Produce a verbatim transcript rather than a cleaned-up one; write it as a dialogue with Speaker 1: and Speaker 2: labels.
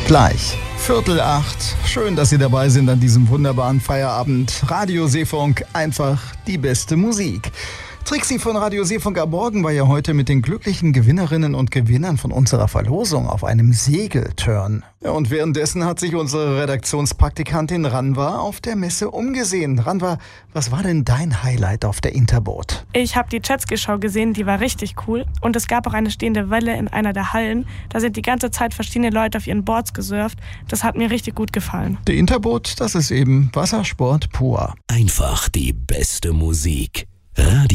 Speaker 1: Gleich. Viertel acht. Schön, dass Sie dabei sind an diesem wunderbaren Feierabend. Radio Seefunk, einfach die beste Musik. Trixi von Radio Seefunk am Morgen war ja heute mit den glücklichen Gewinnerinnen und Gewinnern von unserer Verlosung auf einem Segeltörn. Ja, und währenddessen hat sich unsere Redaktionspraktikantin Ranva auf der Messe umgesehen. Ranva, was war denn dein Highlight auf der Interboot?
Speaker 2: Ich habe die Jetski-Show gesehen, die war richtig cool. Und es gab auch eine stehende Welle in einer der Hallen. Da sind die ganze Zeit verschiedene Leute auf ihren Boards gesurft. Das hat mir richtig gut gefallen.
Speaker 1: Die Interboot, das ist eben Wassersport pur.
Speaker 3: Einfach die beste Musik. Radio